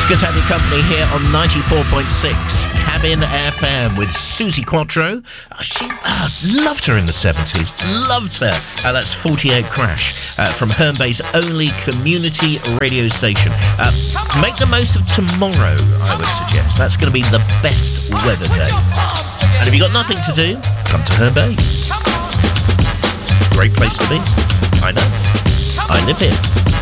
Good to have your company here on 94.6 Cabin FM with Susie Quattro. She loved her in the 70s. Loved her. That's 48 Crash from Herne Bay's only community radio station. Make the most of tomorrow, I would suggest. That's going to be the best weather day. And if you've got nothing to do, come to Herne Bay. Great place to be. I know. I live here.